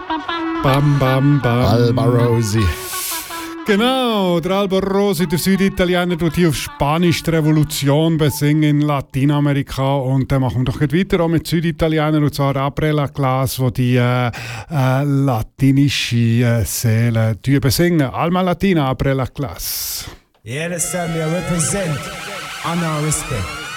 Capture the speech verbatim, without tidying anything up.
Bam, bam, bam. Alba Rosi. Genau, der Alba Rosi, der Süditaliener, tut hier auf Spanisch die Revolution besingen in Lateinamerika. Und dann machen wir doch weiter auch mit Süditalienern, und zwar Abrela Glas, wo die äh, äh, latinische äh, Seele besingen. Alma Latina, Abrela Glas. Yeah, that's time I represent honor, respect.